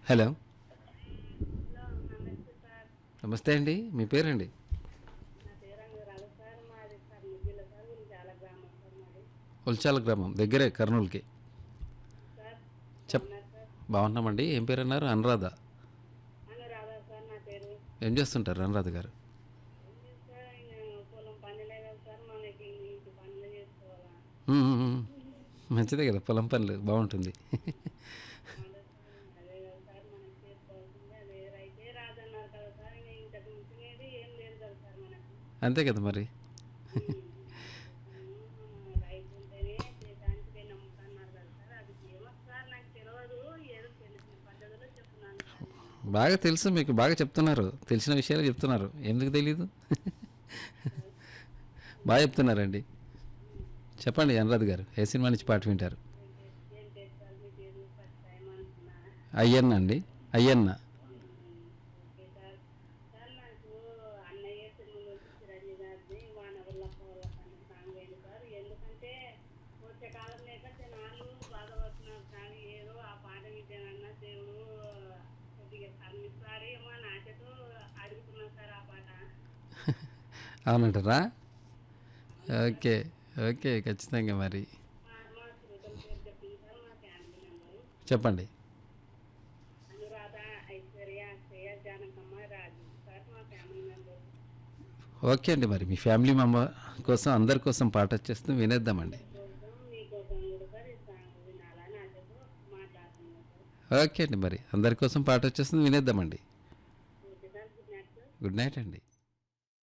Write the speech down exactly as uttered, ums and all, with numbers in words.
Hello. Hello నమస్తే sir. నమస్తే అండి. మీ పేరండి? నా పేరు అంగరాలు సార్. మాది కర్నూలు జిల్లా సార్. ఉలిచాల గ్రామం సార్ మాది. ఉల్చాల గ్రామం దగ్గరే కర్నూలుకి. సార్ చెప్ బాగున్నారు సార్. బాగున్నామండి. ఏం పేరు అన్నారు? అనురాధ. అనురాధ సార్ నా పేరు. ఏం చేస్తుంటారు అనురాధ గారు? ఏం లేదు సార్, ఆయన పొలం పనులే కదా సార్, మనకి ఇంటి పనులు చేసుకోవాలా. ఉమ్, ఉమ్, ఉమ్. మంచిదే కదా, పొలం పనులు బాగుంటుంది. అదే సార్, అదే కదా సార్ మనకి చేసుకోవాల్సింది. అదే రైతే రాదన్నారు కదా సార్. ఇంకా ఇంతకు మించినది ఏం లేదు కదా సార్ మనకు. అంతే కదా మరి. రైతు ఉంటేనే దేశానికి నమ్ముతున్నారు కదా సార్. అది ఏమో సార్ నాకు తెలియదు, ఏదో తెలిసిన పద్ధతిలో చెప్తున్నాను సార్ నేను. బాగా తెలుసు మీకు, బాగా చెప్తున్నారు, తెలిసిన విషయాలు చెప్తున్నారు. ఎందుకు తెలీదు? బాగా చెప్తున్నారండి. చెప్పండి అనురాధ గారు, ఏ సినిమా నుంచి పాట వింటారు? ఏం చేసి- ఏం చేస్తారు మీ పేరు ఫస్ట్ టైం అంటున్నా. అయ్యన్న అండి, అయ్యన్న. Okay sir. సార్ నాకు అన్నయ్య సినిమా వచ్చి చిరంజీవి గారిది వానవల్ల పోల అనే సాంగ్ వేయండి సార్. ఎందుకంటే వచ్చే కాలం లేక జనాలు బాధపడుతున్నారు కానీ ఏదో ఆ పాట విద్యానన్నా దేవుడు కొద్దిగా కర్మిస్తాడేమో అని ఆశతో అడుగుతున్నాను సార్ ఆ పాట. అవునంటారా? ఓకే ఓకే, ఖచ్చితంగా మరి. మా మా శ్రోతల పేరు చెప్పింది సార్, మా ఫ్యామిలీ మెంబరు చెప్పండి. అనురాధ, ఐశ్వర్య, అక్షయ, జానకమ్మ, రాజు సార్ మా ఫ్యామిలీ మెంబర్. ఓకే అండి, మరి మీ ఫ్యామిలీ మెంబర్ కోసం అందరి కోసం పాట వచ్చేస్తుంది, వినేద్దామండి. కోసం మీకోసం కూడా సార్ ఈ సాంగ్ వినాలని ఆశతో మాట్లాడుతున్నాను సార్. ఓకే అండి, మరి అందరి కోసం పాట వచ్చేస్తుంది, వినేద్దామండి. Okay sir, good night sir. Good night అండి.